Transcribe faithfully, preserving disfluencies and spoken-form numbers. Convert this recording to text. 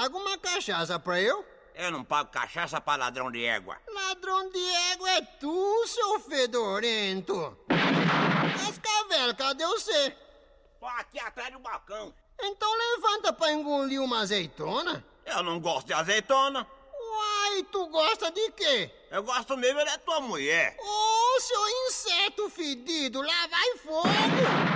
paga uma cachaça pra eu? Eu não pago cachaça pra ladrão de égua. Ladrão de égua é tu, seu fedorento. Cascavel, cadê você? Tô aqui atrás do balcão. Então levanta pra engolir uma azeitona. Eu não gosto de azeitona. Uai, tu gosta de quê? Eu gosto mesmo é da tua mulher. Ô, seu inseto fedido, lá vai fogo!